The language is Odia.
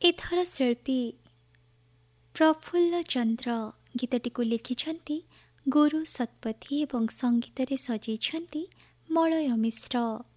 ଏଥର ଶିଳ୍ପୀ ପ୍ରଫୁଲ୍ଲ ଚନ୍ଦ୍ର ଗୀତଟିକୁ ଲେଖିଛନ୍ତି ଗୁରୁ ଶତପଥୀ ଏବଂ ସଙ୍ଗୀତରେ ସଜେଇଛନ୍ତି ମଳୟ ମିଶ୍ର।